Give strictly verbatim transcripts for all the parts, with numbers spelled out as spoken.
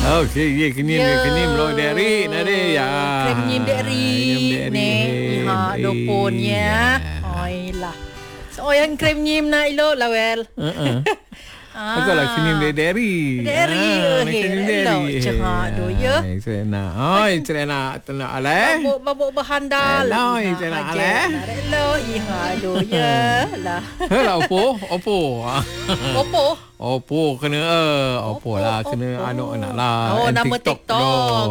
Okey, ye kenyim ye kenyim lo dari nade ya. Kenyim dari ne iha doponnya. Oi lah. So yang kenyim na ilo lawel. Heeh. Aku lah kenyim dari. Dari. Kenyim dari. Cengak do ya. Serena. Oi, serena tenak ale. Babuk babuk berhandal. Oi, serena ale. Hello iha do ya lah. Hello opo, opo. Opo. Oppo kena eh Oppo, Oppo lah kena Oppo. Anu nak lah. Oh nama TikTok. TikTok.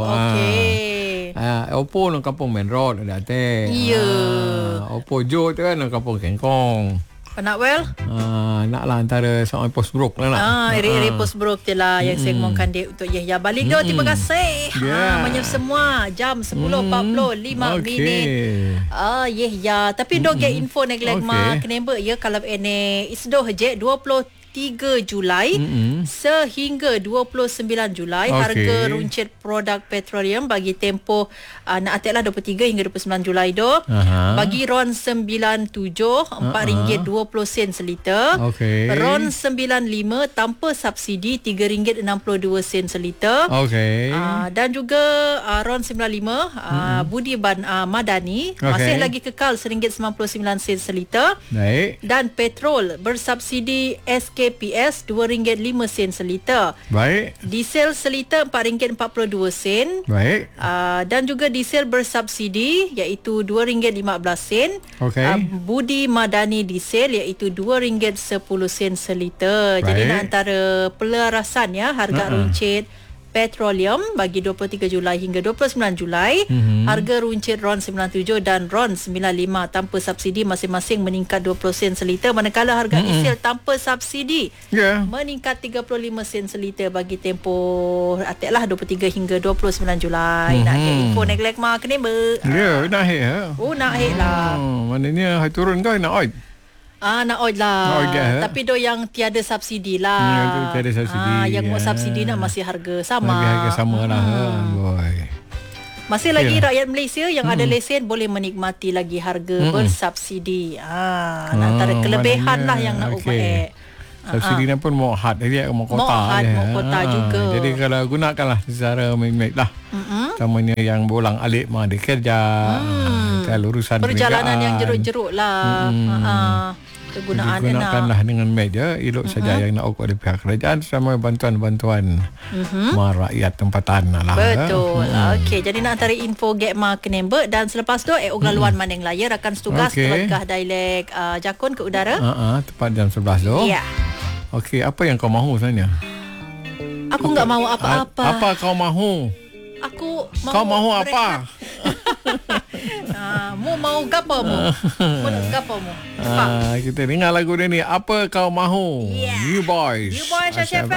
Okey. Ah, Oppo nang kampung Main Road ada teh. Iya. Ah, Oppo Jo tu kan nang kampung Kengkong. Nak well? Ah, nak lah antara soal post broke lah nak. Ah, iri-iri ah. post broke je lah yang saya ngomongkan dia untuk Yahya balik. Mm. Terima kasih. Yeah. Ha, banyak semua. Jam sepuluh empat puluh lima okay. minit. Ah, Yahya. Tapi mm. do get info neglect okay. ma kenapa ya kalau ini isdoh je dua puluh tiga Julai mm-hmm. sehingga dua puluh sembilan Julai okay. harga runcit produk petroleum bagi tempoh uh, nak atiklah dua puluh tiga hingga dua puluh sembilan Julai do. Uh-huh. Bagi RON sembilan puluh tujuh empat ringgit dua puluh sen seliter. Okay. RON sembilan puluh lima tanpa subsidi tiga ringgit enam puluh dua sen seliter. Okay. Uh, dan juga uh, RON sembilan puluh lima uh, mm-hmm. Budi Ban uh, Madani okay. masih lagi kekal seringgit sembilan puluh sembilan sen seliter. Baik. Dan petrol bersubsidi S K P S dua ringgit lima sen seliter. Baik. Diesel seliter empat ringgit empat puluh dua sen. Baik. Uh, dan juga diesel bersubsidi iaitu dua ringgit lima belas sen. Okey. Uh, Budi Madani diesel iaitu dua ringgit sepuluh sen seliter. Baik. Jadi nak antara pelarasan ya harga uh-uh. runcit petroleum bagi dua puluh tiga Julai hingga dua puluh sembilan Julai, mm-hmm. harga runcit RON sembilan puluh tujuh dan RON sembilan puluh lima tanpa subsidi masing-masing meningkat dua puluh sen seliter, manakala harga mm-hmm. diesel tanpa subsidi yeah. meningkat tiga puluh lima sen seliter bagi tempoh atiklah dua puluh tiga hingga dua puluh sembilan Julai. Mm-hmm. Nak ke info neglect mak kena ber. Ya, yeah, nak hit ha. Oh, nak hit lah. Oh, maknanya hai turun ke nak oid? Ah, nak oil lah. Oil gas, tapi do yang tiada subsidi lah. Ya, tu tiada subsidi. Ah, yang mau subsidi nak masih harga sama. Harga, harga sama lah. Hmm. Boy. Masih lagi yeah. rakyat Malaysia yang hmm. ada lesen boleh menikmati lagi harga hmm. bersubsidi. Ah, ah antara kelebihan lah yang nak okay. ubah. Subsidi ni pun mau had dia mau kota. Mau had, mau kota ah, juga. Jadi kalau gunakanlah secara baik lah. Mm-hmm. Tamanya yang bolang alik mah ada kerja. Hmm. Kalau urusan perjalanan yang jeruk-jeruk lah. Hmm. Ah. Kegunaan gunakanlah dengan media elok uh-huh. saja yang nak ukur dari pihak kerajaan sama bantuan-bantuan uh-huh. rakyat tempatan lah. Betul. Uh-huh. Okey, jadi nak antara info get ma kenembe dan selepas tu eh oglaluan uh-huh. maneng layar akan setugas okay. kelakah dialek uh, Jakun ke udara. Uh-huh. Tepat jam sebelas tu. Ya. Yeah. Okey, apa yang kau mahu sebenarnya? Aku enggak mahu apa-apa. Apa kau mahu? Aku mahu kau mahu apa? Ah, mu mau gapo mu? Mu nak gapo mu? Ah, kita dengar lagu dia ni. Apa kau mahu? Yeah. New Boys. New Boys Syah